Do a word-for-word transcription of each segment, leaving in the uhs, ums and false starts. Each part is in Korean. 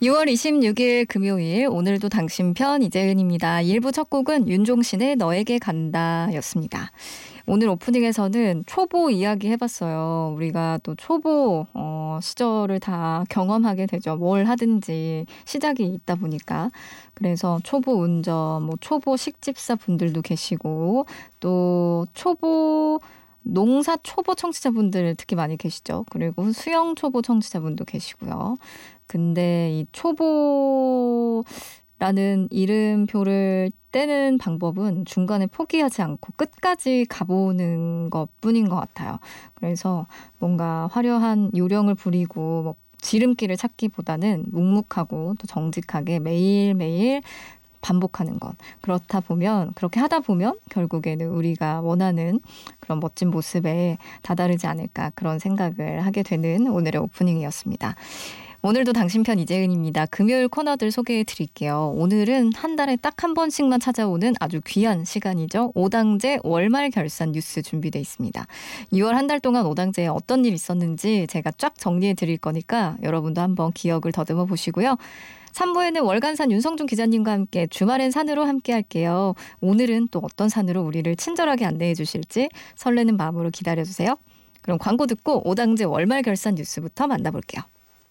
유월 이십육일 금요일, 오늘도 당신 편 이재은입니다. 일 부 첫 곡은 윤종신의 너에게 간다 였습니다. 오늘 오프닝에서는 초보 이야기 해봤어요. 우리가 또 초보 어, 시절을 다 경험하게 되죠. 뭘 하든지 시작이 있다 보니까. 그래서 초보 운전, 뭐 초보 식집사 분들도 계시고 또 초보 농사 초보 청취자분들 특히 많이 계시죠. 그리고 수영 초보 청취자분도 계시고요. 근데 이 초보라는 이름표를 떼는 방법은 중간에 포기하지 않고 끝까지 가보는 것뿐인 것 같아요. 그래서 뭔가 화려한 요령을 부리고 뭐 지름길을 찾기보다는 묵묵하고 또 정직하게 매일매일 반복하는 것. 그렇다 보면, 그렇게 하다 보면 결국에는 우리가 원하는 그런 멋진 모습에 다다르지 않을까, 그런 생각을 하게 되는 오늘의 오프닝이었습니다. 오늘도 당신 편 이재은입니다. 금요일 코너들 소개해 드릴게요. 오늘은 한 달에 딱 한 번씩만 찾아오는 아주 귀한 시간이죠. 오당제 월말 결산 뉴스 준비되어 있습니다. 유월 한 달 동안 오당제에 어떤 일 있었는지 제가 쫙 정리해 드릴 거니까 여러분도 한번 기억을 더듬어 보시고요. 삼 부에는 월간산 윤성준 기자님과 함께 주말엔 산으로 함께 할게요. 오늘은 또 어떤 산으로 우리를 친절하게 안내해 주실지 설레는 마음으로 기다려주세요. 그럼 광고 듣고 오당제 월말 결산 뉴스부터 만나볼게요.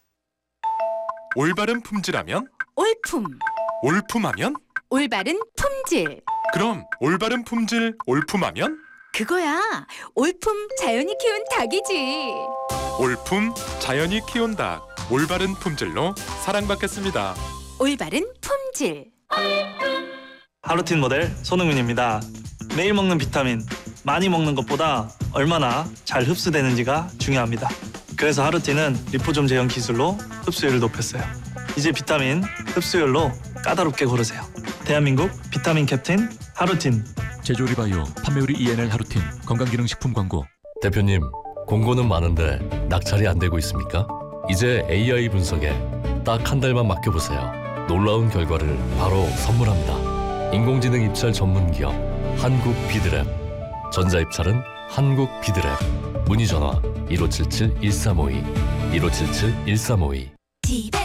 올바른 품질하면? 올품. 올품하면? 올바른 품질. 그럼 올바른 품질 올품하면? 그거야. 올품 자연이 키운 닭이지. 올품 자연이 키운 닭. 올바른 품질로 사랑받겠습니다. 올바른 품질. 하루틴 모델 손흥민입니다. 매일 먹는 비타민, 많이 먹는 것보다 얼마나 잘 흡수되는지가 중요합니다. 그래서 하루틴은 리포좀 제형 기술로 흡수율을 높였어요. 이제 비타민 흡수율로 까다롭게 고르세요. 대한민국 비타민 캡틴 하루틴. 제조리바이오 판매우리 이엔엘 하루틴 건강기능식품 광고. 대표님, 공고는 많은데 낙찰이 안 되고 있습니까? 이제 에이아이 분석에 딱 한 달만 맡겨보세요. 놀라운 결과를 바로 선물합니다. 인공지능 입찰 전문기업 한국 비드랩. 전자입찰은 한국 비드랩. 문의전화 일오칠칠 일삼오이 일오칠칠 일삼오이.